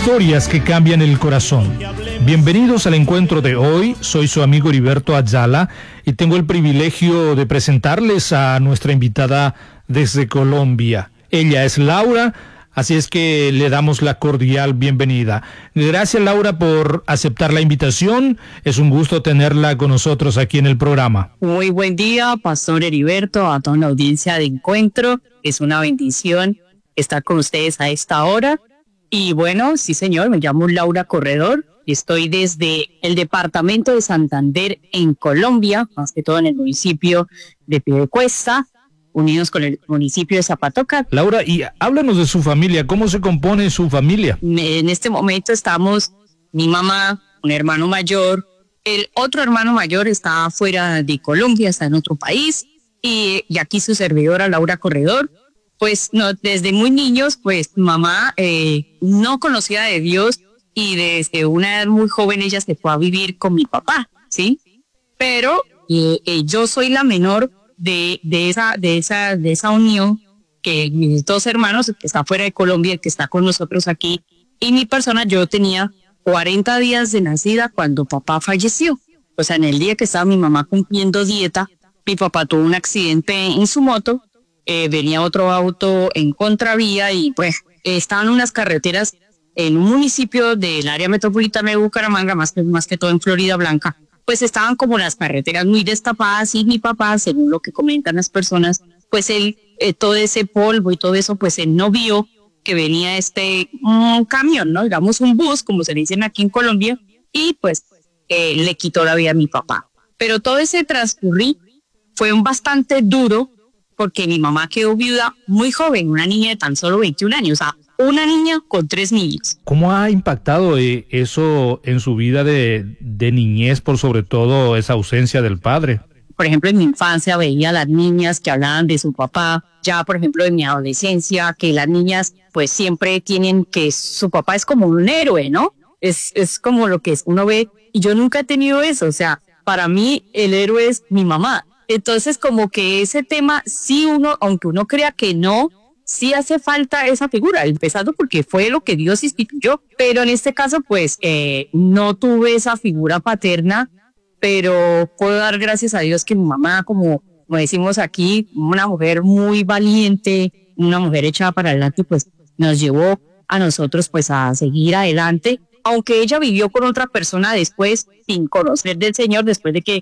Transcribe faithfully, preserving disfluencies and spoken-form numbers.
Historias que cambian el corazón. Bienvenidos al encuentro de hoy. Soy su amigo Heriberto Ayala y tengo el privilegio de presentarles a nuestra invitada desde Colombia. Ella es Laura, así es que le damos la cordial bienvenida. Gracias, Laura, por aceptar la invitación. Es un gusto tenerla con nosotros aquí en el programa. Muy buen día, Pastor Heriberto, a toda la audiencia de Encuentro. Es una bendición estar con ustedes a esta hora. Y bueno, sí señor, me llamo Laura Corredor, estoy desde el departamento de Santander en Colombia, más que todo en el municipio de Piedecuesta, unidos con el municipio de Zapatoca. Laura, y háblanos de su familia, ¿cómo se compone su familia? En este momento estamos mi mamá, un hermano mayor, el otro hermano mayor está fuera de Colombia, está en otro país, y, y aquí su servidora Laura Corredor. Pues no, desde muy niños, pues mamá eh, no conocía de Dios y desde una edad muy joven ella se fue a vivir con mi papá, ¿sí? Pero eh, eh, yo soy la menor de, de, esa, de, esa, de esa unión, que mis dos hermanos, el que está fuera de Colombia, el que está con nosotros aquí, y mi persona, yo tenía cuarenta días de nacida cuando papá falleció. O sea, en el día que estaba mi mamá cumpliendo dieta, mi papá tuvo un accidente en su moto. Eh, venía otro auto en contravía y pues estaban unas carreteras en un municipio del área metropolitana de Bucaramanga, más que, más que todo en Florida Blanca, pues estaban como las carreteras muy destapadas y mi papá, según lo que comentan las personas, pues él, eh, todo ese polvo y todo eso, pues él no vio que venía este un camión, ¿no? Digamos un bus, como se le dicen aquí en Colombia, y pues eh, le quitó la vida a mi papá. Pero todo ese transcurrir fue un bastante duro, porque mi mamá quedó viuda muy joven, una niña de tan solo veintiún años, o sea, una niña con tres niños. ¿Cómo ha impactado eh, eso en su vida de, de niñez, por sobre todo esa ausencia del padre? Por ejemplo, en mi infancia veía a las niñas que hablaban de su papá, ya por ejemplo en mi adolescencia, que las niñas pues siempre tienen que su papá es como un héroe, ¿no? Es, es como lo que uno ve, y yo nunca he tenido eso, o sea, para mí el héroe es mi mamá. Entonces, como que ese tema, sí uno, aunque uno crea que no, sí hace falta esa figura, empezando porque fue lo que Dios instituyó. Pero en este caso, pues, eh, no tuve esa figura paterna, pero puedo dar gracias a Dios que mi mamá, como, como decimos aquí, una mujer muy valiente, una mujer echada para adelante, pues, nos llevó a nosotros, pues, a seguir adelante. Aunque ella vivió con otra persona después, sin conocer del Señor, después de que